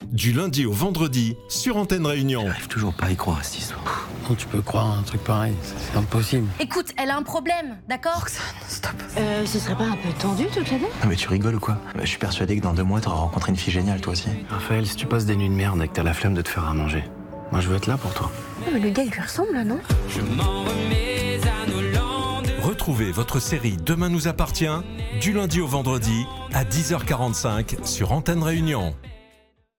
du lundi au vendredi sur Antenne Réunion. J'arrive toujours pas à y croire à cette histoire. Non, tu peux croire à un truc pareil, c'est impossible. Écoute, elle a un problème, d'accord? Roxane, stop. Ce serait pas un peu tendu toute la nuit? Non mais tu rigoles ou quoi? Je suis persuadé que dans 2 mois t'auras rencontré une fille géniale toi aussi. Raphaël, si tu passes des nuits de merde et que t'as la flemme de te faire à manger, moi je veux être là pour toi. Mais le gars il lui ressemble là, non? Retrouvez votre série Demain nous appartient du lundi au vendredi à 10h45 sur Antenne Réunion.